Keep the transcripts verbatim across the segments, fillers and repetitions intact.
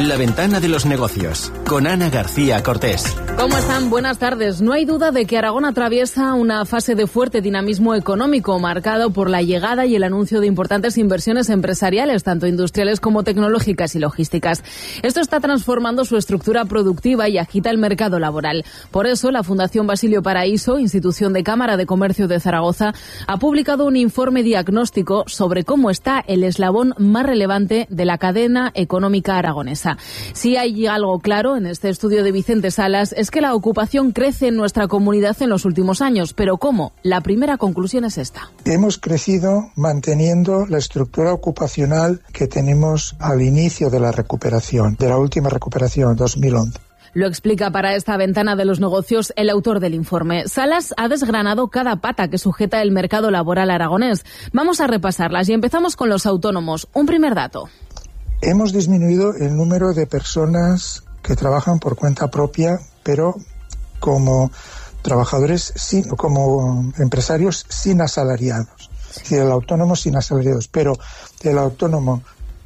La ventana de los negocios, con Ana García Cortés. ¿Cómo están? Buenas tardes. No hay duda de que Aragón atraviesa una fase de fuerte dinamismo económico, marcado por la llegada y el anuncio de importantes inversiones empresariales, tanto industriales como tecnológicas y logísticas. Esto está transformando su estructura productiva y agita el mercado laboral. Por eso, la Fundación Basilio Paraíso, institución de Cámara de Comercio de Zaragoza, ha publicado un informe diagnóstico sobre cómo está el eslabón más relevante de la cadena económica aragonesa. Si hay algo claro en este estudio de Vicente Salas es que la ocupación crece en nuestra comunidad en los últimos años. ¿Pero cómo? La primera conclusión es esta. Hemos crecido manteniendo la estructura ocupacional que tenemos al inicio de la recuperación, de la última recuperación, dos mil once. Lo explica para esta ventana de los negocios el autor del informe. Salas ha desgranado cada pata que sujeta el mercado laboral aragonés. Vamos a repasarlas y empezamos con los autónomos. Un primer dato. Hemos disminuido el número de personas que trabajan por cuenta propia, pero como trabajadores, sin, como empresarios sin asalariados. Es decir, el autónomo sin asalariados, pero el autónomo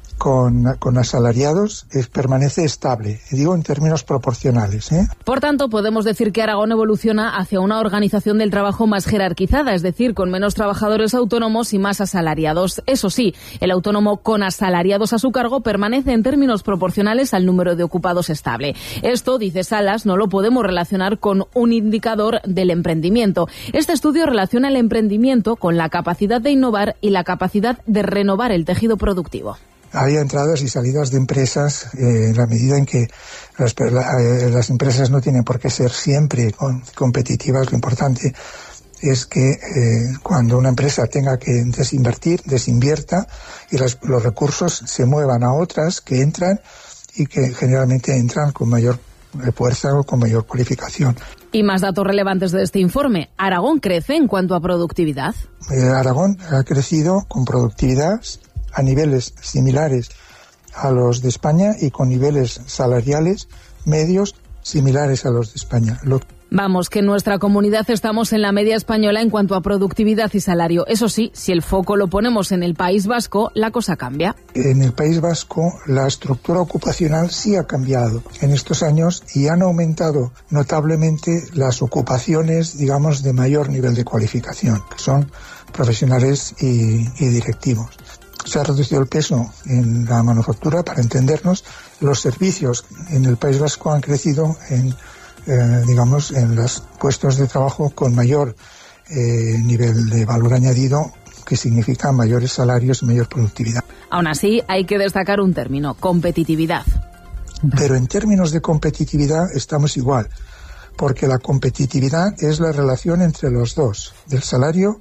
con, con asalariados es, permanece estable, digo en términos proporcionales, ¿eh? Por tanto, podemos decir que Aragón evoluciona hacia una organización del trabajo más jerarquizada, es decir, con menos trabajadores autónomos y más asalariados. Eso sí, el autónomo con asalariados a su cargo permanece en términos proporcionales al número de ocupados estable. Esto, dice Salas, no lo podemos relacionar con un indicador del emprendimiento. Este estudio relaciona el emprendimiento con la capacidad de innovar y la capacidad de renovar el tejido productivo. Hay entradas y salidas de empresas eh, en la medida en que las, la, eh, las empresas no tienen por qué ser siempre con, competitivas. Lo importante es que eh, cuando una empresa tenga que desinvertir, desinvierta y las, los recursos se muevan a otras que entran y que generalmente entran con mayor fuerza o con mayor cualificación. Y más datos relevantes de este informe. ¿Aragón crece en cuanto a productividad? Eh, Aragón ha crecido con productividad a niveles similares a los de España y con niveles salariales medios similares a los de España. Lo... Vamos, que en nuestra comunidad estamos en la media española en cuanto a productividad y salario. Eso sí, si el foco lo ponemos en el País Vasco, la cosa cambia. En el País Vasco la estructura ocupacional sí ha cambiado en estos años y han aumentado notablemente las ocupaciones, digamos, de mayor nivel de cualificación, que son profesionales y, y directivos. Se ha reducido el peso en la manufactura, para entendernos. Los servicios en el País Vasco han crecido en, eh, digamos, en los puestos de trabajo con mayor eh, nivel de valor añadido, que significa mayores salarios y mayor productividad. Aún así, hay que destacar un término: competitividad. Pero en términos de competitividad estamos igual, porque la competitividad es la relación entre los dos, del salario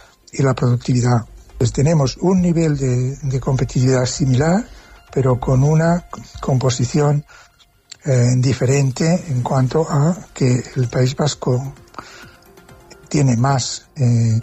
y la productividad. Pues tenemos un nivel de, de competitividad similar, pero con una composición eh, diferente en cuanto a que el País Vasco tiene más eh,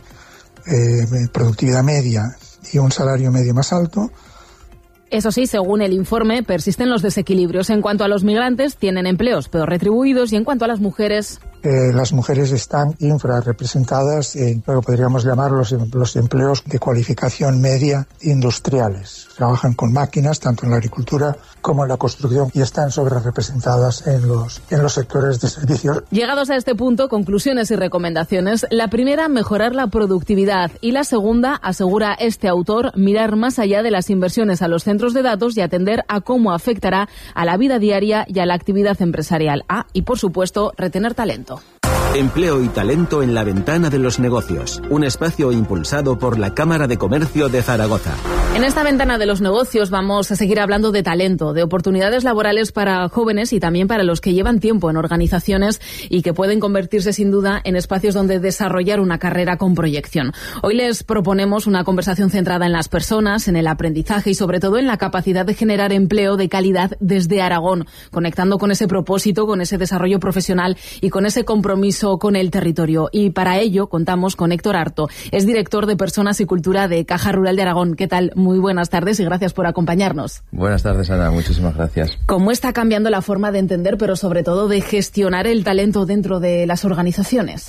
eh, productividad media y un salario medio más alto. Eso sí, según el informe, persisten los desequilibrios. En cuanto a los migrantes, tienen empleos peor retribuidos, y en cuanto a las mujeres... Eh, las mujeres están infrarrepresentadas en lo que podríamos llamar los, los empleos de cualificación media industriales. Trabajan con máquinas, tanto en la agricultura como en la construcción, y están sobrerepresentadas en los, en los sectores de servicios. Llegados a este punto, conclusiones y recomendaciones. La primera, mejorar la productividad. Y la segunda, asegura este autor, mirar más allá de las inversiones a los centros de datos y atender a cómo afectará a la vida diaria y a la actividad empresarial. Ah, y por supuesto, retener talento. Empleo y talento en la ventana de los negocios, un espacio impulsado por la Cámara de Comercio de Zaragoza. En esta ventana de los negocios vamos a seguir hablando de talento, de oportunidades laborales para jóvenes y también para los que llevan tiempo en organizaciones y que pueden convertirse sin duda en espacios donde desarrollar una carrera con proyección. Hoy les proponemos una conversación centrada en las personas, en el aprendizaje y sobre todo en la capacidad de generar empleo de calidad desde Aragón, conectando con ese propósito, con ese desarrollo profesional y con ese compromiso con el territorio. Y para ello contamos con Héctor Harto, es director de Personas y Cultura de Caja Rural de Aragón. ¿Qué tal? Muy buenas tardes y gracias por acompañarnos. Buenas tardes, Ana. Muchísimas gracias. ¿Cómo está cambiando la forma de entender, pero sobre todo de gestionar el talento dentro de las organizaciones?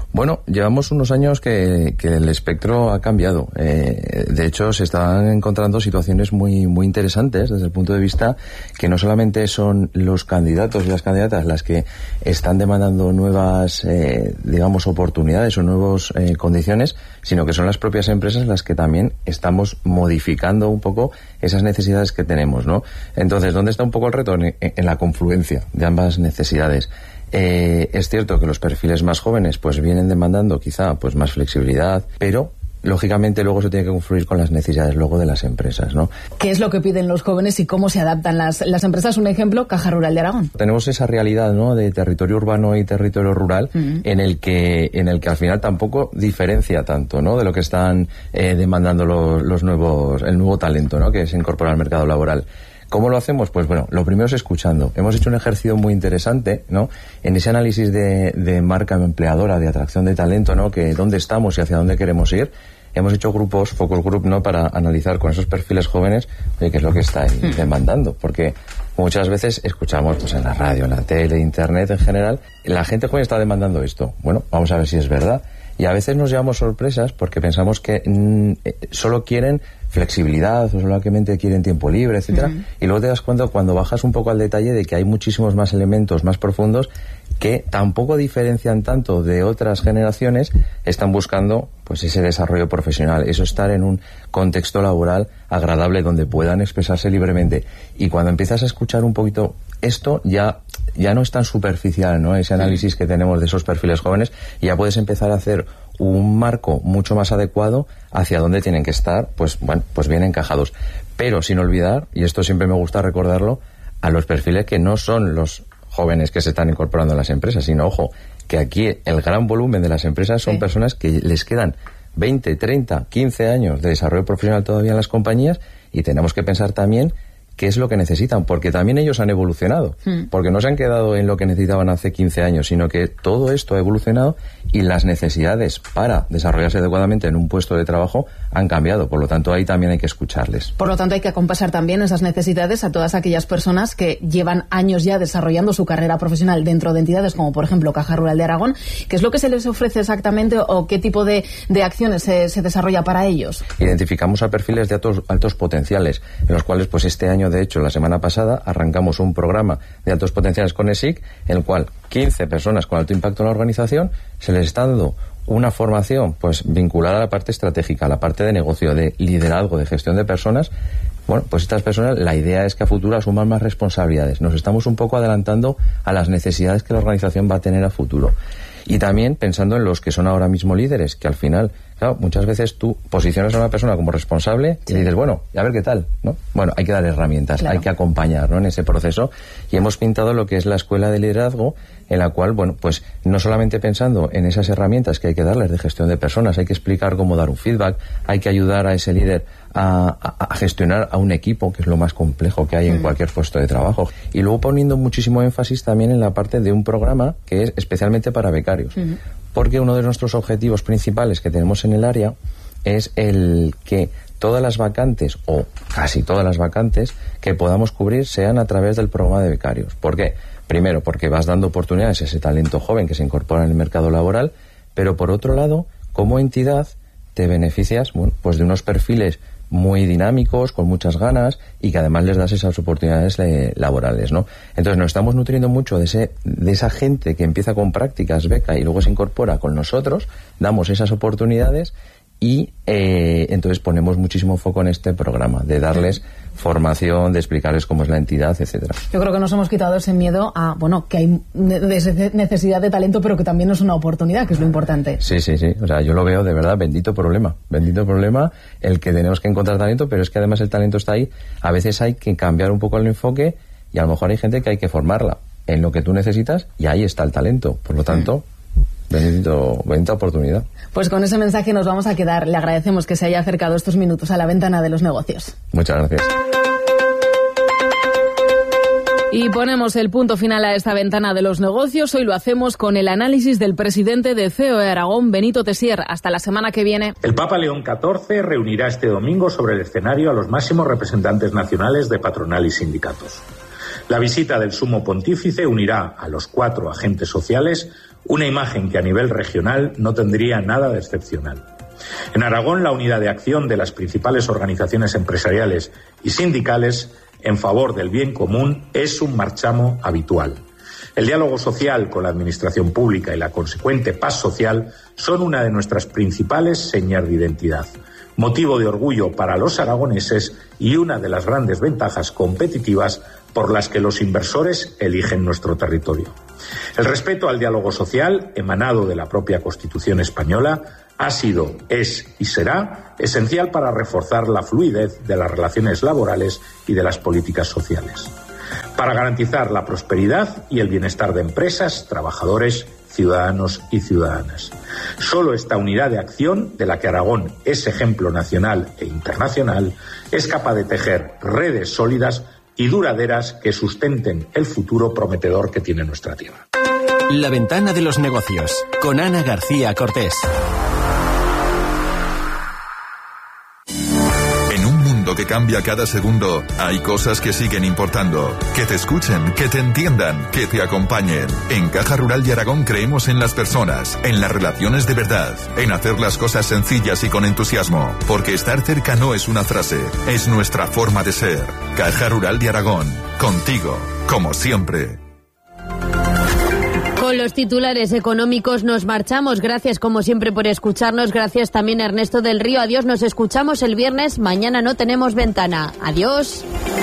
Bueno, llevamos unos años que, que el espectro ha cambiado. Eh, de hecho, se están encontrando situaciones muy, muy interesantes desde el punto de vista que no solamente son los candidatos y las candidatas las que están demandando nuevas, eh, digamos, oportunidades o nuevas eh, condiciones, sino que son las propias empresas las que también estamos modificando un poco esas necesidades que tenemos, ¿no? Entonces, ¿dónde está un poco el reto? En, en la confluencia de ambas necesidades. Eh, es cierto que los perfiles más jóvenes pues vienen demandando quizá pues más flexibilidad, pero lógicamente luego se tiene que confluir con las necesidades luego de las empresas, ¿no? ¿Qué es lo que piden los jóvenes y cómo se adaptan las, las empresas? Un ejemplo, Caja Rural de Aragón. Tenemos esa realidad, ¿no?, de territorio urbano y territorio rural, uh-huh. en el que en el que al final tampoco diferencia tanto, ¿no?, de lo que están eh, demandando los, los nuevos el nuevo talento, ¿no?, que se incorpora al mercado laboral. ¿Cómo lo hacemos? Pues bueno, lo primero es escuchando. Hemos hecho un ejercicio muy interesante, ¿no?, en ese análisis de, de marca empleadora, de atracción de talento, ¿no?, que dónde estamos y hacia dónde queremos ir. Hemos hecho grupos, focus group, ¿no?, para analizar con esos perfiles jóvenes eh, qué es lo que está ahí demandando. Porque muchas veces escuchamos pues en la radio, en la tele, internet en general, la gente joven está demandando esto. Bueno, vamos a ver si es verdad. Y a veces nos llevamos sorpresas porque pensamos que mm, solo quieren flexibilidad o solamente quieren tiempo libre, etcétera. Uh-huh. Y luego te das cuenta cuando bajas un poco al detalle de que hay muchísimos más elementos más profundos que tampoco diferencian tanto de otras generaciones, están buscando pues ese desarrollo profesional, eso estar en un contexto laboral agradable donde puedan expresarse libremente. Y cuando empiezas a escuchar un poquito esto, ya ya no es tan superficial, ¿no?, ese análisis que tenemos de esos perfiles jóvenes, y ya puedes empezar a hacer un marco mucho más adecuado hacia dónde tienen que estar, pues bueno, pues bien encajados. Pero sin olvidar, y esto siempre me gusta recordarlo, a los perfiles que no son los jóvenes que se están incorporando a las empresas, sino, ojo, que aquí el gran volumen de las empresas son sí. personas que les quedan veinte, treinta, quince años de desarrollo profesional todavía en las compañías, y tenemos que pensar también qué es lo que necesitan, porque también ellos han evolucionado, mm. porque no se han quedado en lo que necesitaban hace quince años, sino que todo esto ha evolucionado y las necesidades para desarrollarse adecuadamente en un puesto de trabajo han cambiado. Por lo tanto, ahí también hay que escucharles. Por lo tanto, hay que acompasar también esas necesidades a todas aquellas personas que llevan años ya desarrollando su carrera profesional dentro de entidades como, por ejemplo, Caja Rural de Aragón. ¿Qué es lo que se les ofrece exactamente o qué tipo de, de acciones se, se desarrolla para ellos? Identificamos a perfiles de altos, altos potenciales, en los cuales, pues este año, de hecho, la semana pasada, arrancamos un programa de altos potenciales con E S I C, en el cual quince personas con alto impacto en la organización se les está dando una formación pues vinculada a la parte estratégica, a la parte de negocio, de liderazgo, de gestión de personas. Bueno, pues estas personas, la idea es que a futuro asuman más responsabilidades. Nos estamos un poco adelantando a las necesidades que la organización va a tener a futuro. Y también pensando en los que son ahora mismo líderes, que al final, claro, muchas veces tú posicionas a una persona como responsable y le dices, bueno, a ver qué tal, ¿no? Bueno, hay que dar herramientas, claro. hay que acompañar, ¿no?, en ese proceso. Y hemos pintado lo que es la escuela de liderazgo, en la cual, bueno, pues no solamente pensando en esas herramientas que hay que darles de gestión de personas, hay que explicar cómo dar un feedback, hay que ayudar a ese líder a, a, a gestionar a un equipo, que es lo más complejo que hay en mm. cualquier puesto de trabajo. Y luego poniendo muchísimo énfasis también en la parte de un programa que es especialmente para becarios. Mm. Porque uno de nuestros objetivos principales que tenemos en el área es el que todas las vacantes, o casi todas las vacantes, que podamos cubrir sean a través del programa de becarios. ¿Por qué? Primero, porque vas dando oportunidades a ese talento joven que se incorpora en el mercado laboral, pero por otro lado, como entidad, te beneficias, bueno, pues de unos perfiles muy dinámicos, con muchas ganas, y que además les das esas oportunidades eh, laborales, ¿no? Entonces nos estamos nutriendo mucho de ese de esa gente que empieza con prácticas, beca, y luego se incorpora con nosotros, damos esas oportunidades y eh, entonces ponemos muchísimo foco en este programa, de darles formación, de explicarles cómo es la entidad, etcétera. Yo creo que nos hemos quitado ese miedo a, bueno, que hay necesidad de talento, pero que también es una oportunidad, que es lo importante. Sí, sí, sí. O sea, yo lo veo de verdad, bendito problema. Bendito problema el que tenemos que encontrar talento, pero es que además el talento está ahí. A veces hay que cambiar un poco el enfoque y a lo mejor hay gente que hay que formarla en lo que tú necesitas y ahí está el talento. Por lo tanto, bendito, bendita oportunidad. Pues con ese mensaje nos vamos a quedar. Le agradecemos que se haya acercado estos minutos a la ventana de los negocios. Muchas gracias. Y ponemos el punto final a esta ventana de los negocios. Hoy lo hacemos con el análisis del presidente de C E O E Aragón, Benito Tessier. Hasta la semana que viene. El Papa León catorce reunirá este domingo sobre el escenario a los máximos representantes nacionales de patronal y sindicatos. La visita del Sumo Pontífice unirá a los cuatro agentes sociales, una imagen que a nivel regional no tendría nada de excepcional. En Aragón, la unidad de acción de las principales organizaciones empresariales y sindicales en favor del bien común es un marchamo habitual. El diálogo social con la administración pública y la consecuente paz social son una de nuestras principales señas de identidad, motivo de orgullo para los aragoneses y una de las grandes ventajas competitivas por las que los inversores eligen nuestro territorio. El respeto al diálogo social, emanado de la propia Constitución española, ha sido, es y será esencial para reforzar la fluidez de las relaciones laborales y de las políticas sociales, para garantizar la prosperidad y el bienestar de empresas, trabajadores, ciudadanos y ciudadanas. Solo esta unidad de acción, de la que Aragón es ejemplo nacional e internacional, es capaz de tejer redes sólidas y duraderas que sustenten el futuro prometedor que tiene nuestra tierra. La ventana de los negocios, con Ana García Cortés. Que cambia cada segundo, hay cosas que siguen importando. Que te escuchen, que te entiendan, que te acompañen. En Caja Rural de Aragón creemos en las personas, en las relaciones de verdad, en hacer las cosas sencillas y con entusiasmo. Porque estar cerca no es una frase, es nuestra forma de ser. Caja Rural de Aragón, contigo, como siempre. Con los titulares económicos nos marchamos. Gracias como siempre por escucharnos. Gracias también a Ernesto del Río. Adiós, nos escuchamos el viernes. Mañana no tenemos ventana. Adiós.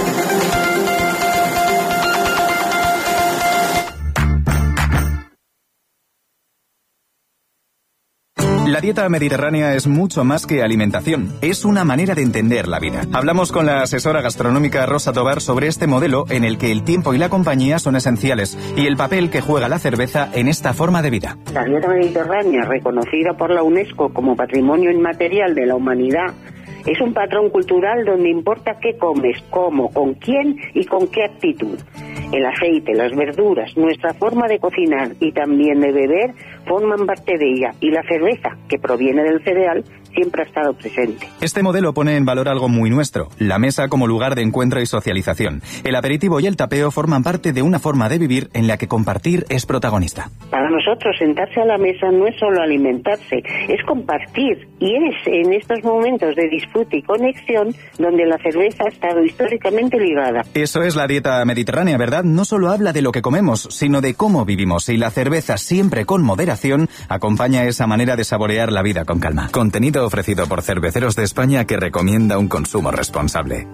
La dieta mediterránea es mucho más que alimentación, es una manera de entender la vida. Hablamos con la asesora gastronómica Rosa Tobar sobre este modelo en el que el tiempo y la compañía son esenciales y el papel que juega la cerveza en esta forma de vida. La dieta mediterránea, reconocida por la UNESCO como Patrimonio Inmaterial de la Humanidad, es un patrón cultural donde importa qué comes, cómo, con quién y con qué actitud. El aceite, las verduras, nuestra forma de cocinar y también de beber forman parte de ella, y la cerveza, que proviene del cereal, siempre ha estado presente. Este modelo pone en valor algo muy nuestro, la mesa como lugar de encuentro y socialización. El aperitivo y el tapeo forman parte de una forma de vivir en la que compartir es protagonista. Para nosotros, sentarse a la mesa no es solo alimentarse, es compartir, y es en estos momentos de disfrute y conexión donde la cerveza ha estado históricamente ligada. Eso es la dieta mediterránea, ¿verdad? No solo habla de lo que comemos, sino de cómo vivimos, y la cerveza, siempre con moderación, acompaña esa manera de saborear la vida con calma. Contenido ofrecido por Cerveceros de España, que recomienda un consumo responsable.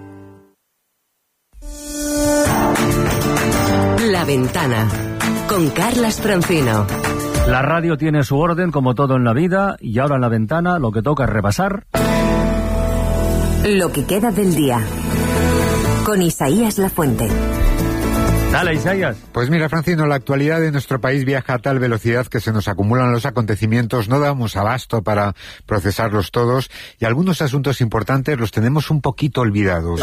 La Ventana, con Carlas Francino. La radio tiene su orden, como todo en la vida, y ahora en La Ventana lo que toca es repasar lo que queda del día, con Isaías Lafuente. Dale, Isaías. Pues mira, Francino, la actualidad de nuestro país viaja a tal velocidad que se nos acumulan los acontecimientos, no damos abasto para procesarlos todos, y algunos asuntos importantes los tenemos un poquito olvidados.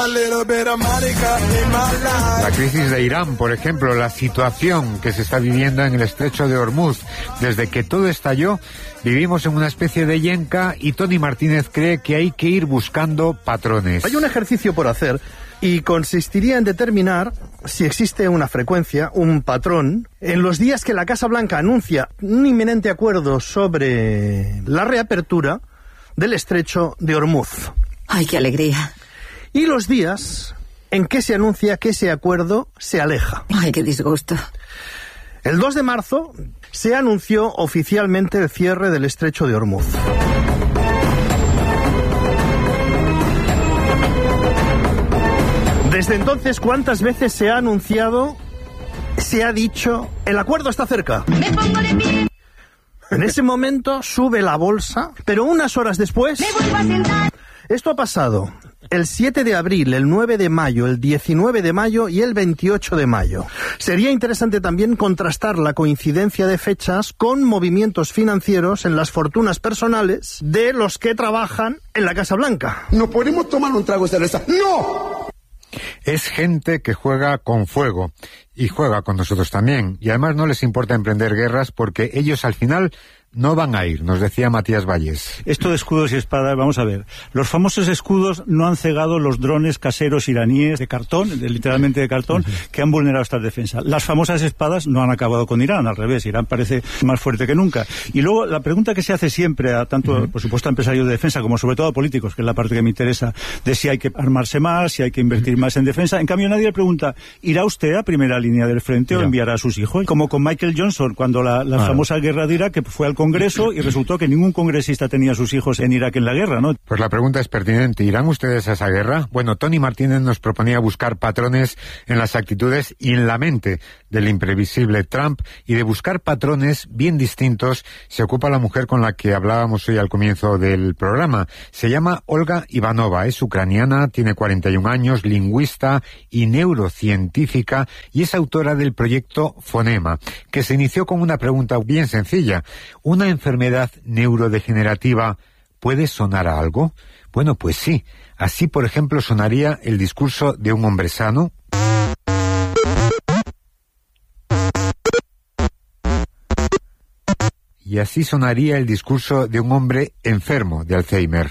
La crisis de Irán, por ejemplo, la situación que se está viviendo en el estrecho de Hormuz. Desde que todo estalló, vivimos en una especie de yenca, y Tony Martínez cree que hay que ir buscando patrones. Hay un ejercicio por hacer, y consistiría en determinar si existe una frecuencia, un patrón, en los días que la Casa Blanca anuncia un inminente acuerdo sobre la reapertura del estrecho de Hormuz. ¡Ay, qué alegría! Y los días en que se anuncia que ese acuerdo se aleja. ¡Ay, qué disgusto! El dos de marzo se anunció oficialmente el cierre del estrecho de Hormuz. Desde entonces, ¿cuántas veces se ha anunciado, se ha dicho, el acuerdo está cerca? Me pongo de pie. En ese momento sube la bolsa, pero unas horas después... Me vuelvo a sentar. Esto ha pasado el siete de abril, el nueve de mayo, el diecinueve de mayo y el veintiocho de mayo. Sería interesante también contrastar la coincidencia de fechas con movimientos financieros en las fortunas personales de los que trabajan en la Casa Blanca. ¿No podemos tomar un trago de cerveza? ¡No! Es gente que juega con fuego y juega con nosotros también, y además no les importa emprender guerras porque ellos al final no van a ir, nos decía Matías Valles. Esto de escudos y espadas, vamos a ver. Los famosos escudos no han cegado los drones caseros iraníes de cartón, de, literalmente de cartón, uh-huh. que han vulnerado esta defensa. Las famosas espadas no han acabado con Irán, al revés, Irán parece más fuerte que nunca. Y luego la pregunta que se hace siempre a tanto, uh-huh. por supuesto, a empresarios de defensa, como sobre todo a políticos, que es la parte que me interesa, de si hay que armarse más, si hay que invertir uh-huh. más en defensa. En cambio, nadie le pregunta, ¿irá usted a primera línea del frente yeah. o enviará a sus hijos? Como con Michael Johnson, cuando la, la ah. famosa guerra de Irak, que fue al Congreso y resultó que ningún congresista tenía a sus hijos en Irak en la guerra, ¿no? Pues la pregunta es pertinente. ¿Irán ustedes a esa guerra? Bueno, Tony Martínez nos proponía buscar patrones en las actitudes y en la mente del imprevisible Trump, y de buscar patrones bien distintos se ocupa la mujer con la que hablábamos hoy al comienzo del programa. Se llama Olga Ivanova, es ucraniana, tiene cuarenta y un años, lingüista y neurocientífica, y es autora del proyecto Fonema, que se inició con una pregunta bien sencilla. ¿Una enfermedad neurodegenerativa puede sonar a algo? Bueno, pues sí. Así, por ejemplo, sonaría el discurso de un hombre sano. Y así sonaría el discurso de un hombre enfermo de Alzheimer.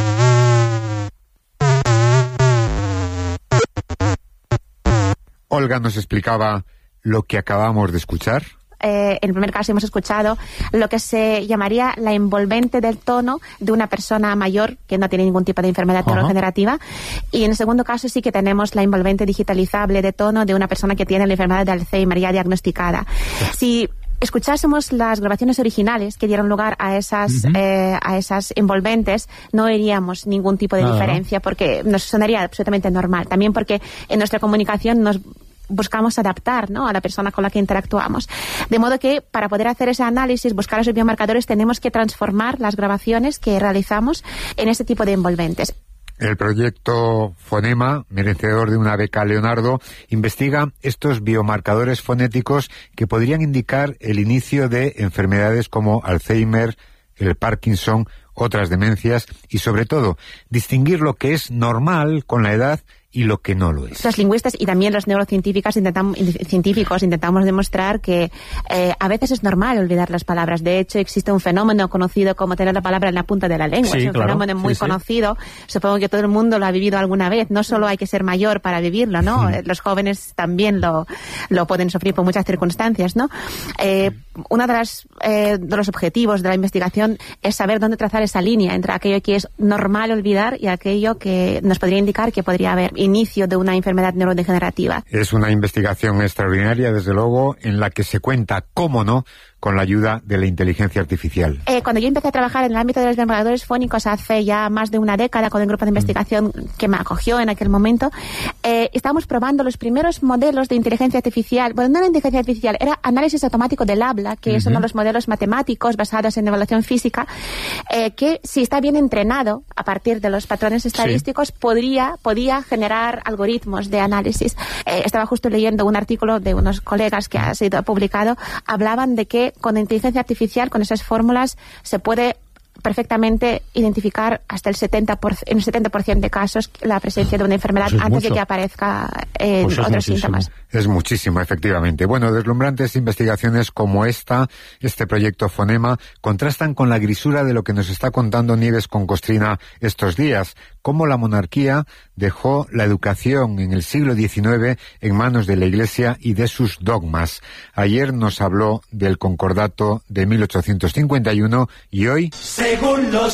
Olga nos explicaba lo que acabamos de escuchar. Eh, en el primer caso hemos escuchado lo que se llamaría la envolvente del tono de una persona mayor que no tiene ningún tipo de enfermedad uh-huh. neurodegenerativa, y en el segundo caso sí que tenemos la envolvente digitalizable de tono de una persona que tiene la enfermedad de Alzheimer ya diagnosticada. Si escuchásemos las grabaciones originales que dieron lugar a esas uh-huh. eh, a esas envolventes, no veríamos ningún tipo de uh-huh. diferencia, porque nos sonaría absolutamente normal. También porque en nuestra comunicación nos buscamos adaptar, ¿no?, a la persona con la que interactuamos. De modo que para poder hacer ese análisis, buscar esos biomarcadores, tenemos que transformar las grabaciones que realizamos en este tipo de envolventes. El proyecto Fonema, merecedor de una beca Leonardo, investiga estos biomarcadores fonéticos que podrían indicar el inicio de enfermedades como Alzheimer, el Parkinson, otras demencias, y sobre todo distinguir lo que es normal con la edad y lo que no lo es. Los lingüistas y también los neurocientíficos intentamos, científicos intentamos demostrar que eh, a veces es normal olvidar las palabras. De hecho, existe un fenómeno conocido como tener la palabra en la punta de la lengua. Sí, es un claro. fenómeno muy sí, conocido. Sí. Supongo que todo el mundo lo ha vivido alguna vez. No solo hay que ser mayor para vivirlo, ¿no? Sí. Los jóvenes también lo, lo pueden sufrir por muchas circunstancias, ¿no? Eh, uno de, las, eh, de los objetivos de la investigación es saber dónde trazar esa línea entre aquello que es normal olvidar y aquello que nos podría indicar que podría haber inicio de una enfermedad neurodegenerativa. Es una investigación extraordinaria, desde luego, en la que se cuenta, cómo no, con la ayuda de la inteligencia artificial. Eh, cuando yo empecé a trabajar en el ámbito de los biomarcadores fónicos hace ya más de una década, con el grupo de investigación mm. que me acogió en aquel momento, eh, estábamos probando los primeros modelos de inteligencia artificial. Bueno, no era inteligencia artificial, era análisis automático del habla, que uh-huh. es uno de los modelos matemáticos basados en evaluación física, eh, que si está bien entrenado a partir de los patrones estadísticos, sí. podría, podía generar algoritmos de análisis. Eh, estaba justo leyendo un artículo de unos colegas que ha sido publicado, hablaban de que con inteligencia artificial, con esas fórmulas, se puede perfectamente identificar hasta el setenta por ciento, en el setenta por ciento de casos la presencia de una enfermedad pues antes mucho. de que aparezca eh, pues otros muchísimo. síntomas. Es muchísimo, efectivamente. Bueno, deslumbrantes investigaciones como esta, este proyecto Fonema, contrastan con la grisura de lo que nos está contando Nieves con Costrina estos días, cómo la monarquía dejó la educación en el siglo diecinueve en manos de la Iglesia y de sus dogmas. Ayer nos habló del Concordato de mil ochocientos cincuenta y uno y hoy... Según los